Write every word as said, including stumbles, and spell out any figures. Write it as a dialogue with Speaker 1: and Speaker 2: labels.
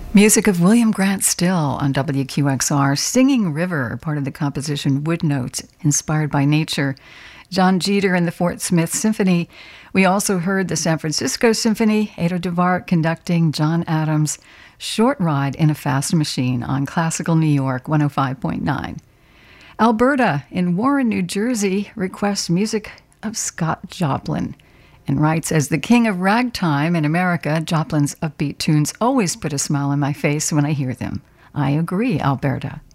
Speaker 1: Music of William Grant Still on W Q X R, Singing River, part of the composition Wood Notes, inspired by nature. John Jeter and the Fort Smith Symphony. We also heard the San Francisco Symphony, Ado Duvart conducting, John Adams, Short Ride in a Fast Machine on Classical New York one oh five point nine. Alberta in Warren, New Jersey requests music of Scott Joplin and writes, as the king of ragtime in America, Joplin's upbeat tunes always put a smile on my face when I hear them. I agree, Alberta.